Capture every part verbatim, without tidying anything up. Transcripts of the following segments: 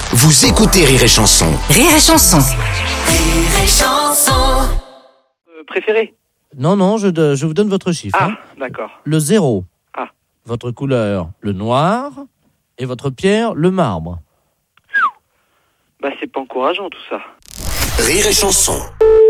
Vous écoutez Rire et Chanson. Rire et Chanson. Rire et Chanson. Euh, préféré? Non, non, je, de- je vous donne votre chiffre. Ah, hein. d'accord. Le zéro. Ah. Votre couleur, le noir. Et votre pierre, le marbre. Bah, c'est pas encourageant tout ça. Rire et Chanson.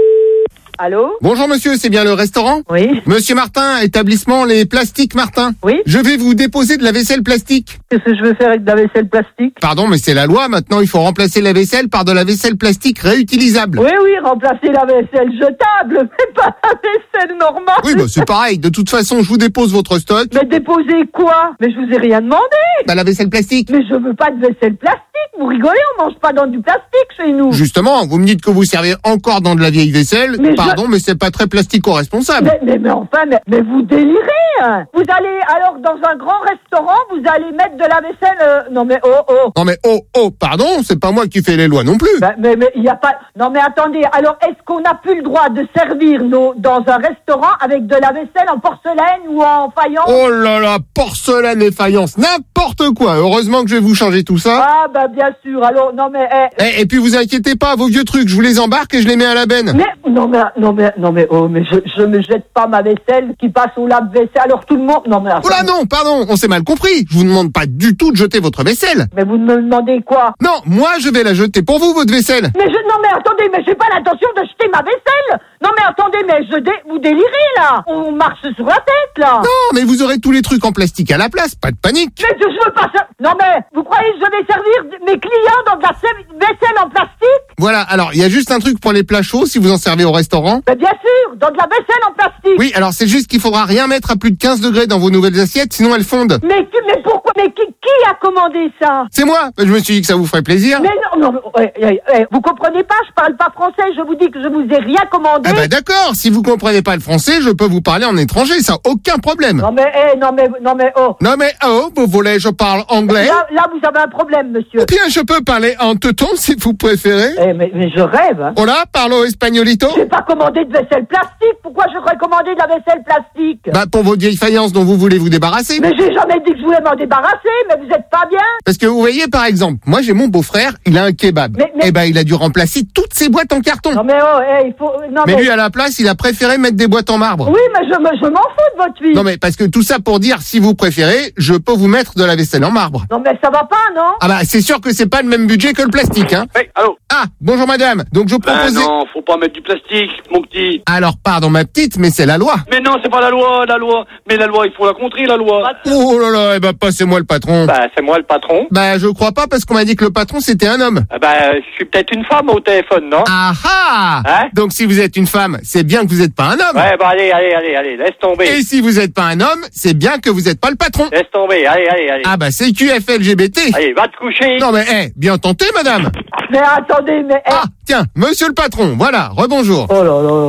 Allô? Bonjour monsieur, c'est bien le restaurant? Oui, Monsieur Martin, établissement Les Plastiques Martin. oui. Je vais vous déposer de la vaisselle plastique. Qu'est-ce que je veux faire avec de la vaisselle plastique? Pardon, mais c'est la loi, maintenant il faut remplacer la vaisselle par de la vaisselle plastique réutilisable. Oui, oui, remplacer la vaisselle jetable, mais pas la vaisselle normale. Oui, bah c'est pareil, de toute façon je vous dépose votre stock. Mais déposer quoi? Mais je vous ai rien demandé. Bah la vaisselle plastique. Mais je veux pas de vaisselle plastique. Vous rigolez, on mange pas dans du plastique chez nous. Justement, vous me dites que vous servez encore dans de la vieille vaisselle. Mais je- Pardon, mais c'est pas très plastico-responsable. Mais, mais, mais enfin, mais, mais vous délirez, hein. Vous allez, alors, dans un grand restaurant, vous allez mettre de la vaisselle, euh, non mais, oh, oh. Non mais oh, oh, pardon, c'est pas moi qui fais les lois non plus. Ben, mais, mais, il y a pas, non mais attendez, alors, est-ce qu'on n'a plus le droit de servir nos, dans un restaurant avec de la vaisselle en porcelaine ou en faïence? Oh là là, porcelaine et faïence, n'importe quoi. Heureusement que je vais vous changer tout ça. Ah, bah, bien sûr, alors, non mais, eh, Et, et puis vous inquiétez pas, vos vieux trucs, je vous les embarque et je les mets à la benne. Mais, non, mais, non, mais, non, mais, oh, mais je, je me jette pas ma vaisselle qui passe au lave-vaisselle. Alors tout le monde, non, mais, Oh là non, pardon, on s'est mal compris. Je vous demande pas du tout de jeter votre vaisselle. mais vous me demandez quoi? Non, moi je vais la jeter pour vous, votre vaisselle. Mais je, non, mais attendez, mais j'ai pas l'intention de jeter ma vaisselle. Non, mais attendez, mais je dé, vous délirez, là. On marche sur la tête, là. Non, mais vous aurez tous les trucs en plastique à la place, pas de panique. Mais je, je veux pas ça. Non, mais, vous croyez que je vais servir mes clients dans de la se- vaisselle en plastique? Voilà, alors il y a juste un truc pour les plats chauds si vous en servez au restaurant. Mais bien sûr, dans de la vaisselle en plastique. Oui, alors c'est juste qu'il faudra rien mettre à plus de quinze degrés dans vos nouvelles assiettes, sinon elles fondent. Mais, qui- mais pourquoi? Mais qui, qui a commandé ça? C'est moi, je me suis dit que ça vous ferait plaisir. Mais non, non, mais, eh, eh, eh, vous comprenez pas, je parle pas français, je vous dis que je vous ai rien commandé. Ah bah d'accord, si vous comprenez pas le français, je peux vous parler en étranger, ça aucun problème. Non mais, eh, non mais, non mais, oh. Non mais oh, vous voulez, je parle anglais. Là, là, vous avez un problème, monsieur. Ou bien je peux parler en teuton si vous préférez. Eh, mais, mais je rêve, hein. Hola, parlo espagnolito. J'ai pas commandé de vaisselle plastique, pourquoi j'aurais commandé de la vaisselle plastique? Bah pour vos vieilles faïences dont vous voulez vous débarrasser. Mais j'ai jamais dit que je voulais m'en débarrasser, mais vous êtes pas bien. Parce que vous voyez par exemple, moi j'ai mon beau-frère, il a un kebab. Mais- mais- Eh ben il a dû remplacer toutes ses boîtes en carton. Non mais, oh, eh, il faut, non Mais mais, lui à la place, il a préféré mettre des boîtes en marbre. oui, mais je, me- je m'en fous de votre vie. Non mais parce que tout ça pour dire si vous préférez, je peux vous mettre de la vaisselle en marbre. Non mais ça va pas, non? Ah bah c'est sûr que c'est pas le même budget que le plastique hein. Hey, allô? Ah, bonjour madame. Donc je Bah proposais non, faut pas mettre du plastique, mon petit. Alors pardon ma petite, mais c'est la loi. Mais non, c'est pas la loi, la loi. Mais la loi, il faut la contrer, la loi. Oh là là, eh ben passez-moi le patron. Bah, c'est moi le patron. Bah je crois pas parce qu'on m'a dit que le patron c'était un homme. Ah bah, je suis peut-être une femme au téléphone, non? Ah ah. Hein? Donc si vous êtes une femme, c'est bien que vous êtes pas un homme. Ouais, bah allez, allez, allez, allez, laisse tomber. Et si vous êtes pas un homme, c'est bien que vous êtes pas le patron. Laisse tomber, allez, allez, allez. Ah bah c'est Q F L G B T. Allez, va te coucher. Non mais eh, bien tenté madame. Mais attendez, mais, eh. Ah, tiens, monsieur le patron, voilà, rebonjour. Oh là là là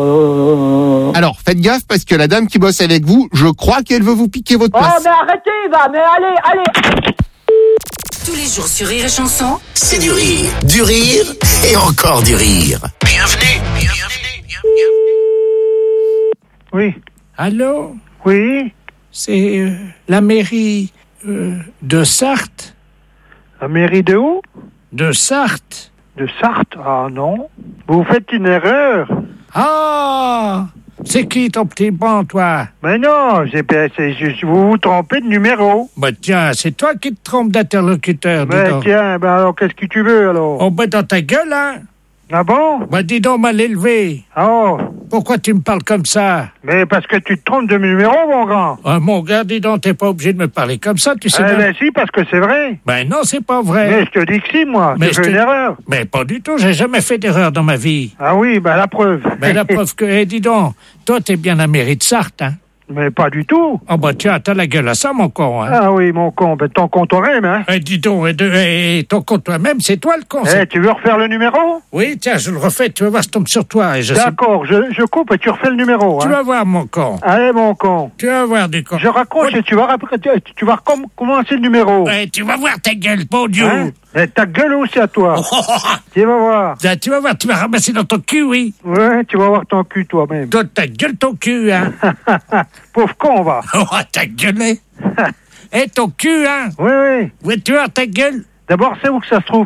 là là là. Alors, faites gaffe parce que la dame qui bosse avec vous, je crois qu'elle veut vous piquer votre Oh, place. mais arrêtez, va, mais allez, allez. Tous les jours sur Rire et Chanson. C'est du rire, du rire et encore du rire. Bienvenue, bienvenue, bienvenue. Oui, Allô, oui, c'est euh, la mairie euh, de Sarthe. la mairie de où? De Sarthe. De Sarthe? Ah non, vous faites une erreur. Ah, c'est qui ton petit bon, toi? Mais non, c'est, c'est, je- vous vous trompez de numéro. Bah tiens, c'est toi qui te trompes d'interlocuteur, dis Mais donc. tiens, ben alors qu'est-ce que tu veux alors? Oh, bah dans ta gueule, hein? Ah bon? Bah dis donc, mal élevé. Oh, Pourquoi tu me parles comme ça? mais parce que tu te trompes de numéro, mon grand. Ah, mon gars, dis donc, t'es pas obligé de me parler comme ça, tu sais Eh bien. ben si, parce que c'est vrai. Ben non, c'est pas vrai. Mais je te dis que si, moi, Mais j'ai je fait te- une erreur. Mais pas du tout, j'ai jamais fait d'erreur dans ma vie. Ah oui, ben la preuve. Ben la preuve que, eh, dis donc, toi t'es bien la mairie de Sarthe, hein? Mais pas du tout. Oh bah tiens, t'as la gueule à ça, mon con, hein? Ah oui, mon con, ben ton con toi-même, hein. Eh, dis donc, eh, de- eh, ton compte toi-même, c'est toi le con. Eh, c'est- tu veux refaire le numéro? Oui, tiens, je le refais, tu vas voir, je tombe sur toi. Et je sais... D'accord, je, je coupe et tu refais le numéro, Tu hein. vas voir, mon con. Allez, mon con. Tu vas voir, du con. Je raccroche et tu vas, rap- tu, tu vas recom- commencer le numéro. Eh, tu vas voir ta gueule, bon Dieu. Hein? Et ta gueule aussi à toi. Tu vas voir. Ah, tu vas voir, tu vas ramasser dans ton cul, oui. Ouais, tu vas voir ton cul toi-même. Donne ta gueule, ton cul, hein. Pauvre con, va. Oh, ta gueule. Eh, ton cul, hein. Oui, oui. Oui, tu vois ta gueule. D'abord, c'est où que ça se trouve?